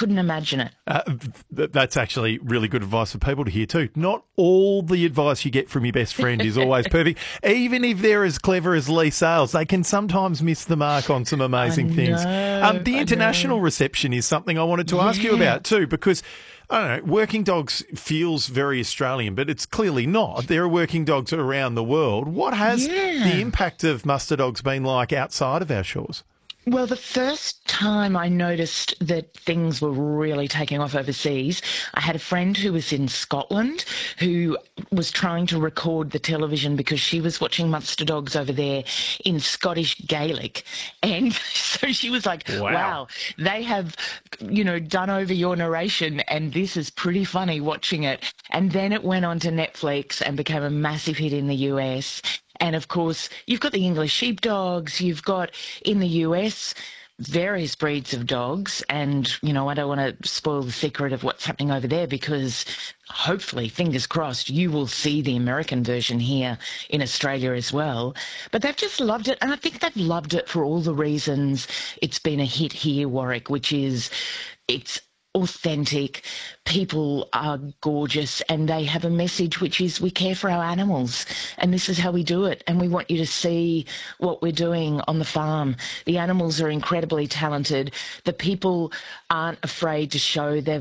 couldn't imagine it. That's actually really good advice for people to hear too. Not all the advice you get from your best friend is always perfect. Even if they're as clever as Lee Sales, they can sometimes miss the mark on some amazing things. The international reception is something I wanted to ask you about too, because I don't know, working dogs feels very Australian, but it's clearly not. There are working dogs around the world. What has the impact of muster dogs been like outside of our shores? Well, the first time I noticed that things were really taking off overseas, I had a friend who was in Scotland who was trying to record the television because she was watching muster dogs over there in Scottish Gaelic. And so she was like, wow, they have, done over your narration and this is pretty funny watching it. And then it went on to Netflix and became a massive hit in the US. And, of course, you've got the English sheepdogs, you've got, in the US, various breeds of dogs. And, I don't want to spoil the secret of what's happening over there because hopefully, fingers crossed, you will see the American version here in Australia as well. But they've just loved it. And I think they've loved it for all the reasons it's been a hit here, Warwick, which is it's authentic, people are gorgeous, and they have a message which is we care for our animals and this is how we do it, and we want you to see what we're doing on the farm. The animals are incredibly talented. The people aren't afraid to show their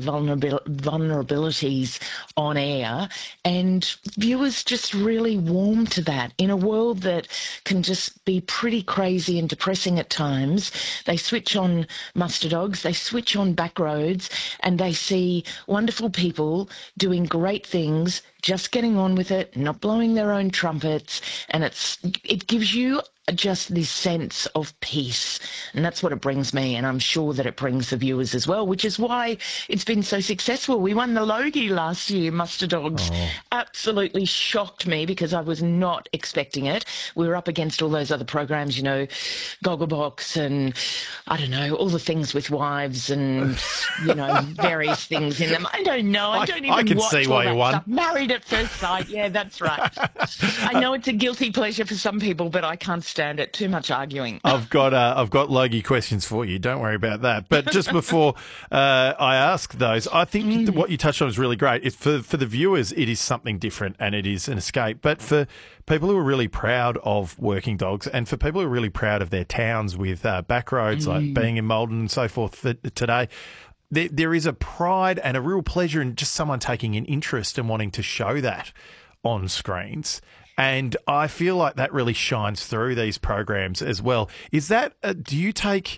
vulnerabilities on air, and viewers just really warm to that. In a world that can just be pretty crazy and depressing at times, they switch on muster dogs, they switch on Backroads, and they see wonderful people doing great things, just getting on with it, not blowing their own trumpets, and it gives you just this sense of peace. And that's what it brings me, and I'm sure that it brings the viewers as well, which is why it's been so successful. We won the Logie last year, Muster Dogs. Absolutely shocked me because I was not expecting it. We were up against all those other programs, Gogglebox and, I don't know, all the things with wives and, various things in them. I don't know. I don't even I can watch see all why that you won. stuff. Married at First Sight. Yeah, that's right. I know it's a guilty pleasure for some people, but I can't stand it. Too much arguing. I've got Logie questions for you. Don't worry about that. But just before I ask those, I think what you touched on is really great. It's for the viewers, it is something different and it is an escape. But for people who are really proud of working dogs and for people who are really proud of their towns with Backroads, like being in Malden and so forth today, there is a pride and a real pleasure in just someone taking an interest and wanting to show that on screens. And I feel like that really shines through these programs as well. Is that, do you take,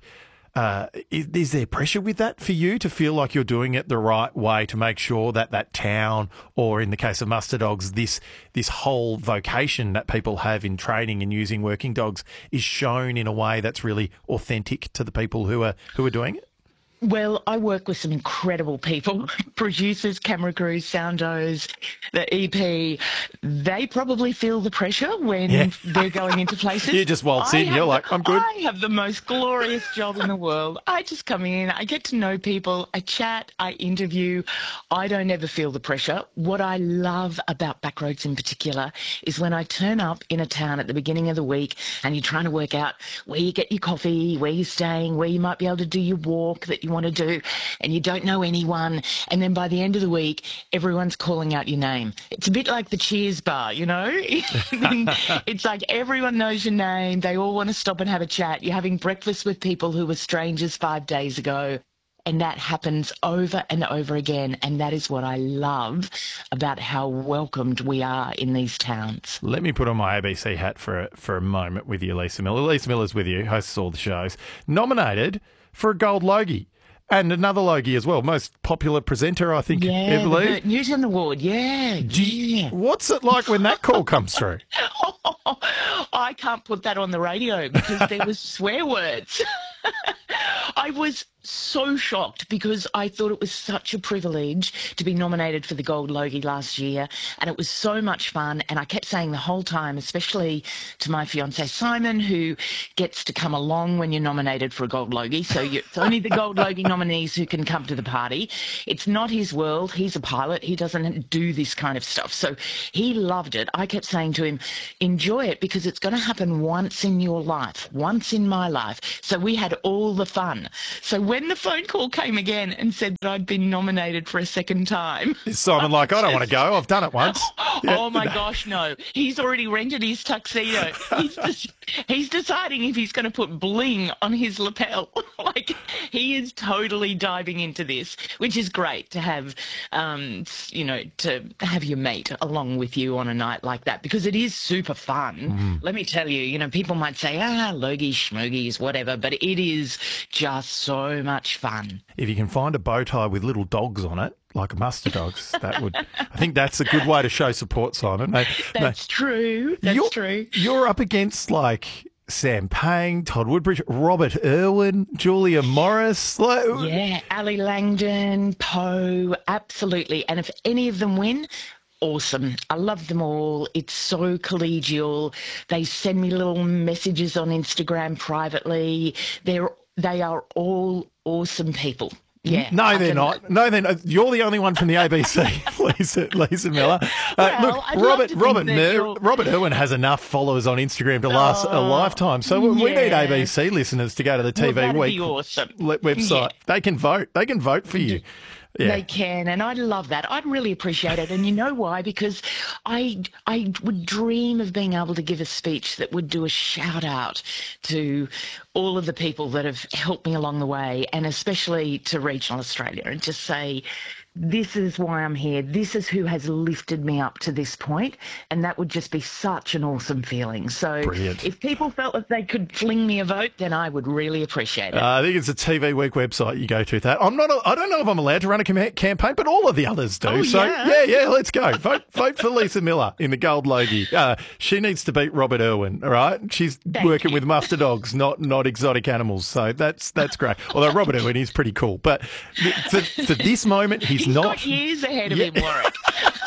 is there pressure with that for you to feel like you're doing it the right way to make sure that that town, or in the case of muster dogs, this whole vocation that people have in training and using working dogs is shown in a way that's really authentic to the people who are doing it? Well, I work with some incredible people, producers, camera crews, soundos, the EP. They probably feel the pressure when they're going into places. You just waltz in, you're like, I'm good. I have the most glorious job in the world. I just come in, I get to know people, I chat, I interview. I don't ever feel the pressure. What I love about Backroads in particular is when I turn up in a town at the beginning of the week and you're trying to work out where you get your coffee, where you're staying, where you might be able to do your walk that you want to do, and you don't know anyone, and then by the end of the week everyone's calling out your name. It's a bit like the Cheers bar, it's like everyone knows your name, they all want to stop and have a chat. You're having breakfast with people who were strangers 5 days ago, and that happens over and over again, and that is what I love about how welcomed we are in these towns. Let me put on my ABC hat for a moment with you, Lisa Miller. Lisa Miller's with you, hosts all the shows, nominated for a Gold Logie. And another Logie as well, most popular presenter, I think, yeah, believe. The Newton Award, yeah. What's it like when that call comes through? I can't put that on the radio because there was swear words. I was so shocked because I thought it was such a privilege to be nominated for the Gold Logie last year, and it was so much fun. And I kept saying the whole time, especially to my fiancé Simon, who gets to come along when you're nominated for a Gold Logie. So it's only the Gold Logie nominees who can come to the party. It's not his world. He's a pilot. He doesn't do this kind of stuff. So he loved it. I kept saying to him, enjoy it because it's going to happen once in your life, once in my life. So we had all the fun. So when the phone call came again and said that I'd been nominated for a second time. Is Simon like, I don't want to go. I've done it once. Oh, my gosh, no. He's already rented his tuxedo. He's deciding if he's going to put bling on his lapel. Like, he is totally diving into this, which is great to have, to have your mate along with you on a night like that, because it is super fun. Let me tell you, people might say, logies, schmogies, whatever, but it is just so much fun. If you can find a bow tie with little dogs on it, like muster dogs, I think that's a good way to show support, Simon. That's true. That's true. You're up against like Sam Payne, Todd Woodbridge, Robert Irwin, Julia Morris. Yeah, Ali Langdon, Poe, absolutely. And if any of them win, awesome. I love them all. It's so collegial. They send me little messages on Instagram privately. They are all awesome people. Yeah. No, they're not. No, they're not. You're the only one from the ABC, Lisa Miller. Look, Robert Irwin has enough followers on Instagram to last a lifetime. So we need ABC listeners to go to the TV Week website. Yeah. They can vote. They can vote for you. Yeah. They can, and I'd love that. I'd really appreciate it. And you know why? Because I would dream of being able to give a speech that would do a shout out to all of the people that have helped me along the way, and especially to regional Australia, and just say, this is why I'm here. This is who has lifted me up to this point. And that would just be such an awesome feeling. So Brilliant. If people felt that they could fling me a vote, then I would really appreciate it. I think it's the TV Week website you go to. That I don't know if I'm allowed to run a campaign, but all of the others do. Yeah, let's go. Vote for Lisa Miller in the Gold Logie. She needs to beat Robert Irwin, all right? She's working with muster dogs, not exotic animals. So that's great. Although Robert Irwin is pretty cool. But for this moment, he's not. Got years ahead of him, Warwick.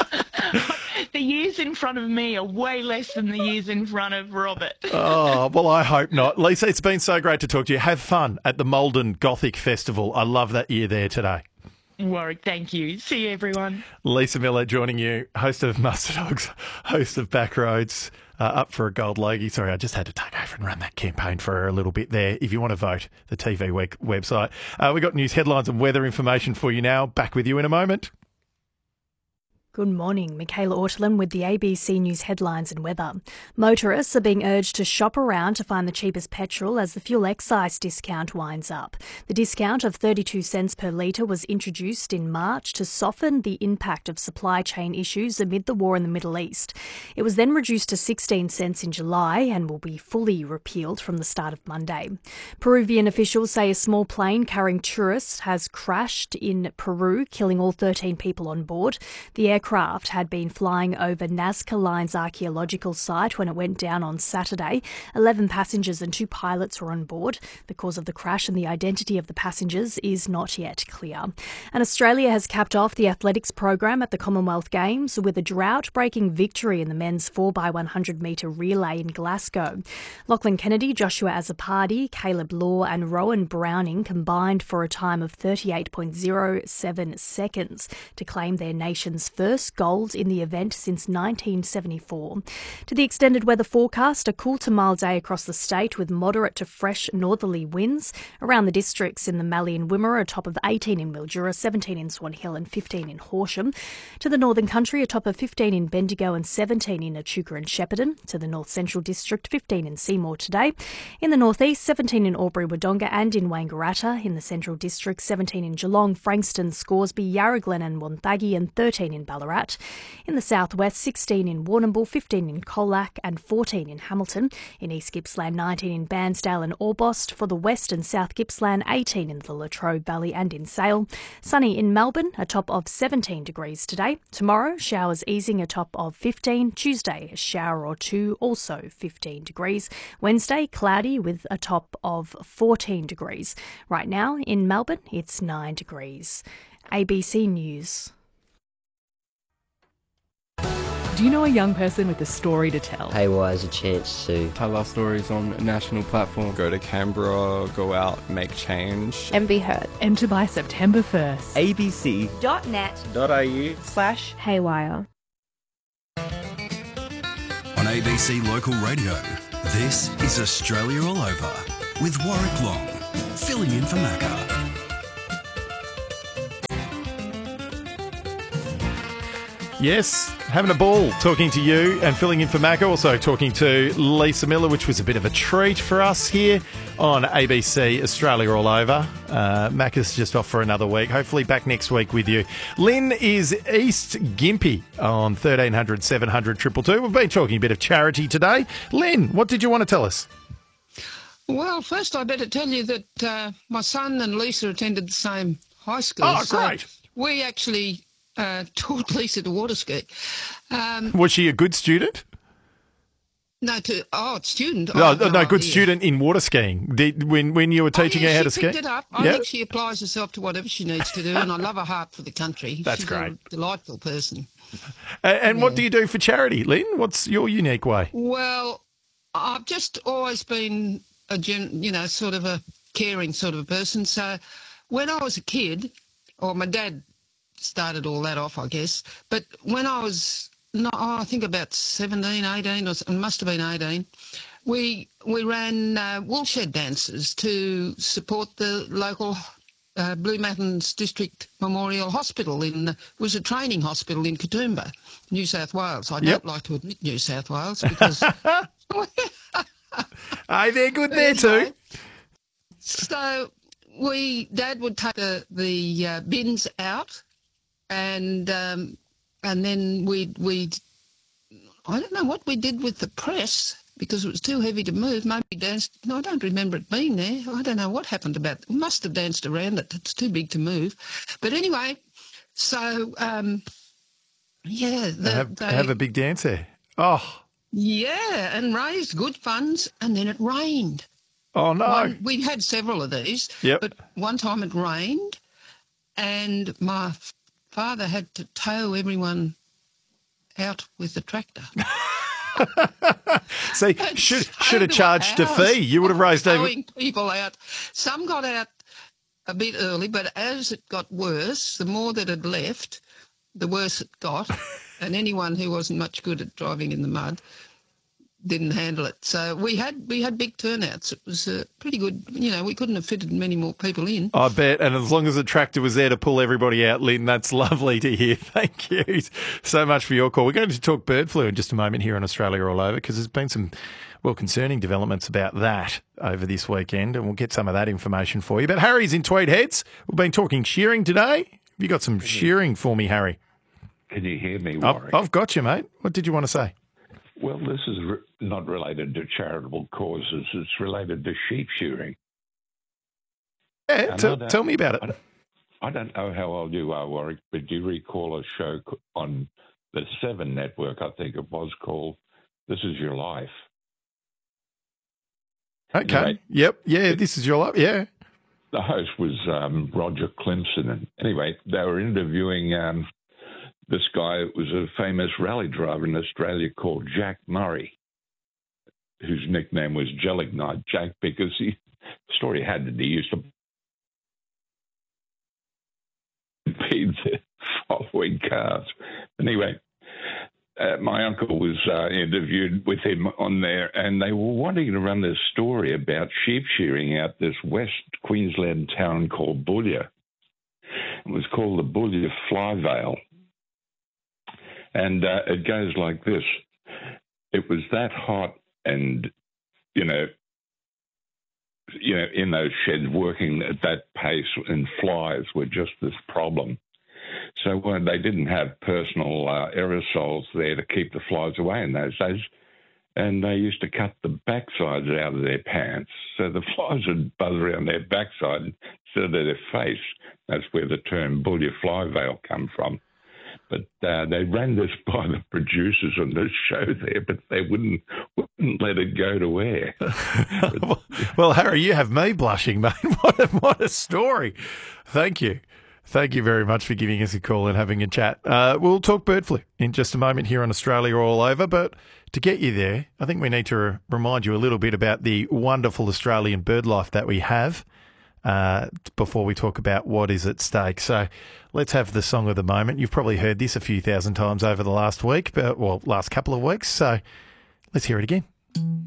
The years in front of me are way less than the years in front of Robert. Oh, well, I hope not. Lisa, it's been so great to talk to you. Have fun at the Malden Gothic Festival. I love that you're there today. Warwick, thank you. See you, everyone. Lisa Miller joining you, host of Muster Dogs, host of Backroads, up for a Gold Logie. Sorry, I just had to take over and run that campaign for her a little bit there. If you want to vote, the TV Week website. We've got news headlines and weather information for you now. Back with you in a moment. Good morning. Michaela Ortolin with the ABC News headlines and weather. Motorists are being urged to shop around to find the cheapest petrol as the fuel excise discount winds up. The discount of 32 cents per litre was introduced in March to soften the impact of supply chain issues amid the war in the Middle East. It was then reduced to 16 cents in July and will be fully repealed from the start of Monday. Peruvian officials say a small plane carrying tourists has crashed in Peru, killing all 13 people on board. The aircraft had been flying over Nazca Line's archaeological site when it went down on Saturday. 11 passengers and 2 pilots were on board. The cause of the crash and the identity of the passengers is not yet clear. And Australia has capped off the athletics program at the Commonwealth Games with a drought-breaking victory in the men's 4x100 metre relay in Glasgow. Lachlan Kennedy, Joshua Azzopardi, Caleb Law and Rowan Browning combined for a time of 38.07 seconds to claim their nation's first gold in the event since 1974. To the extended weather forecast, a cool to mild day across the state with moderate to fresh northerly winds. Around the districts in the Mallee and Wimmera, a top of 18 in Mildura, 17 in Swan Hill and 15 in Horsham. To the northern country, a top of 15 in Bendigo and 17 in Echuca and Shepparton. To the north central district, 15 in Seymour today. In the northeast, 17 in Albury Wodonga and in Wangaratta. In the central district, 17 in Geelong, Frankston, Scoresby, Yarra and Wonthaggi and 13 in Ballarat. In the southwest, 16 in Warrnambool, 15 in Colac and 14 in Hamilton. In East Gippsland, 19 in Bairnsdale and Orbost. For the west and south Gippsland, 18 in the Latrobe Valley and in Sale. Sunny in Melbourne, a top of 17 degrees today. Tomorrow, showers easing, a top of 15. Tuesday, a shower or two, also 15 degrees. Wednesday, cloudy with a top of 14 degrees. Right now, in Melbourne, it's 9 degrees. ABC News. Do you know a young person with a story to tell? Haywire is a chance to tell our stories on a national platform. Go to Canberra, go out, make change. And be heard. Enter by September 1st. abc.net.au/haywire. On ABC Local Radio, this is Australia All Over with Warwick Long, filling in for Macca. Yes, having a ball talking to you and filling in for Mac, also talking to Lisa Miller, which was a bit of a treat for us here on ABC Australia All Over. Mac is just off for another week, hopefully back next week with you. Lynn is East Gympie on 1300 700 222. We've been talking a bit of charity today. Lynn, what did you want to tell us? Well, first I better tell you that my son and Lisa attended the same high school. Oh, great. So we actually taught Lisa to water ski. Was she a good student? Student. No, good student in water skiing. When you were teaching her how to ski? She picked it up. I think she applies herself to whatever she needs to do, and I love her heart for the country. That's She's great. a delightful person. And what do you do for charity, Lynn? What's your unique way? Well, I've just always been sort of a caring sort of a person. So when I was a kid, or my dad started all that off, I guess. But when I was, I think about 17, 18, or it must have been 18, we ran woolshed dances to support the local Blue Mountains District Memorial Hospital. It was a training hospital in Katoomba, New South Wales. I don't like to admit New South Wales because... Hey, they're good there too. So Dad would take the bins out, and then we'd I don't know what we did with the press because it was too heavy to move. Maybe danced. No, I don't remember it being there. I don't know what happened about it. We must have danced around it. It's too big to move. But anyway, so have a big dance there. Oh. Yeah, and raised good funds, and then it rained. Oh, no. We had several of these, but one time it rained, and my father had to tow everyone out with the tractor. See, should have charged a fee. You would have raised over... Towing people out. Some got out a bit early, but as it got worse, the more that had left, the worse it got. And anyone who wasn't much good at driving in the mud didn't handle it. So we had big turnouts. It was pretty good. We couldn't have fitted many more people in. I bet. And as long as the tractor was there to pull everybody out, Lynn, that's lovely to hear. Thank you so much for your call. We're going to talk bird flu in just a moment here on Australia All Over because there's been some, concerning developments about that over this weekend, and we'll get some of that information for you. But Harry's in Tweed Heads. We've been talking shearing today. Have you got some shearing for me, Harry? Can you hear me, Warwick? I've got you, mate. What did you want to say? Well, this is not related to charitable causes. It's related to sheep shearing. Yeah, tell me about it. I don't know how old you are, Warwick, but do you recall a show on the 7 network, I think it was, called This Is Your Life? Okay. Anyway, yep. Yeah, This Is Your Life. Yeah. The host was Roger Clemson. And anyway, they were interviewing... this guy was a famous rally driver in Australia called Jack Murray, whose nickname was Gelignite Jack because the story had that he used to impede the following cars. Anyway, my uncle was interviewed with him on there, and they were wanting to run this story about sheep shearing out this West Queensland town called Boulia. It was called the Boulia Fly Vale. And it goes like this. It was that hot and, in those sheds working at that pace, and flies were just this problem. So they didn't have personal aerosols there to keep the flies away in those days. And they used to cut the backsides out of their pants. So the flies would buzz around their backside instead of their face. That's where the term Boulia Fly Vale come from. But they ran this by the producers on this show there, but they wouldn't let it go to air. Well, Harry, you have me blushing, mate. What a story. Thank you. Thank you very much for giving us a call and having a chat. We'll talk bird flu in just a moment here on Australia All Over, but to get you there, I think we need to remind you a little bit about the wonderful Australian bird life that we have. Before we talk about what is at stake. So let's have the song of the moment. You've probably heard this a few thousand times over the last week, last couple of weeks. So let's hear it again.